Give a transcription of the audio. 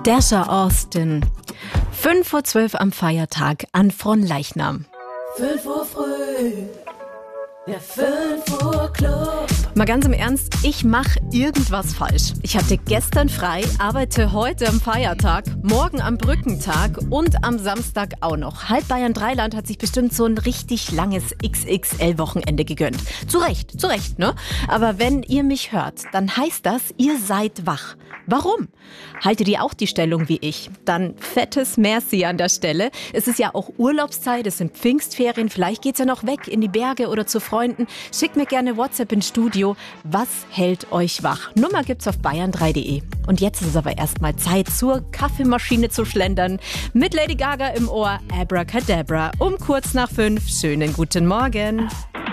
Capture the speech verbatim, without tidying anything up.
Dasha Austin. fünf Uhr zwölf am Feiertag an Fronleichnam. fünf Uhr früh, der fünf Uhr Club. Mal ganz im Ernst, ich mache irgendwas falsch. Ich hatte gestern frei, arbeite heute am Feiertag, morgen am Brückentag und am Samstag auch noch. Halb Bayern Dreiland hat sich bestimmt so ein richtig langes X X L-Wochenende gegönnt. Zu Recht, zu Recht, ne? Aber wenn ihr mich hört, dann heißt das, ihr seid wach. Warum? Haltet ihr auch die Stellung wie ich? Dann fettes Merci an der Stelle. Es ist ja auch Urlaubszeit, es sind Pfingstferien, vielleicht geht's ja noch weg in die Berge oder zu Freunden. Schickt mir gerne WhatsApp ins Studio. Was hält euch wach? Nummer gibt's auf bayern drei punkt de. Und jetzt ist es aber erstmal Zeit, zur Kaffeemaschine zu schlendern. Mit Lady Gaga im Ohr, Abracadabra, um kurz nach fünf. Schönen guten Morgen.